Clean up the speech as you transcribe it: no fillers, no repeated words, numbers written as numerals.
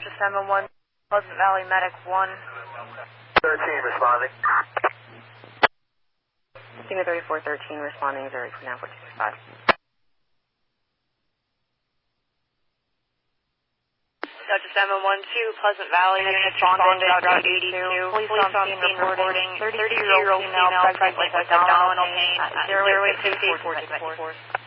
7-1, Pleasant Valley Medic 1. 13 responding. Signal 3413 responding 02945. Delta 712, Pleasant Valley, responded, route 82. Police on scene reporting 32-year-old female pregnant with abdominal pain, 08244.